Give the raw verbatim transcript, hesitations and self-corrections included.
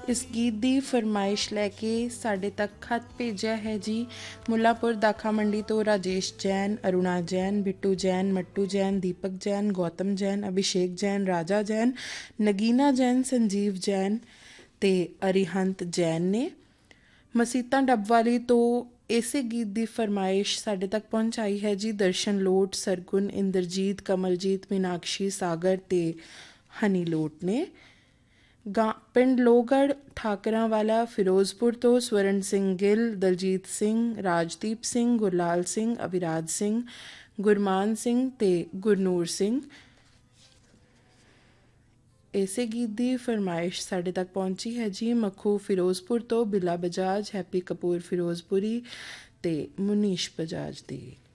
इस गीत की फरमाइश लैके साढ़े तक खत भेजा है जी मुल्लापुर दाखा मंडी तो राजेश जैन, अरुणा जैन, बिट्टू जैन, मट्टू जैन, दीपक जैन, गौतम जैन, अभिषेक जैन, राजा जैन, नगीना जैन, संजीव जैन ते अरिहंत जैन ने। मसीता डबवाली तो इसे गीत की फरमाइश साढ़े तक पहुँचाई है जी दर्शन लोट, सरगुन, इंद्रजीत, कमलजीत, मीनाक्षी, सागर ते हनी लोट ने। गा पिंड लोहगढ़ ठाकरा वाला फिरोजपुर तो स्वर्ण सिंह गिल, दलजीत सिंह, राजदीप सिंह, गुरलाल सिंह, अविराज सिंह, गुरमान सिंह ते गुरनूर सिंह। इसे गीत की फरमाइश साढ़े तक पहुँची है जी मखू फिरोजपुर तो बिला बजाज, हैप्पी कपूर फिरोजपुरी ते मुनीश बजाज दी।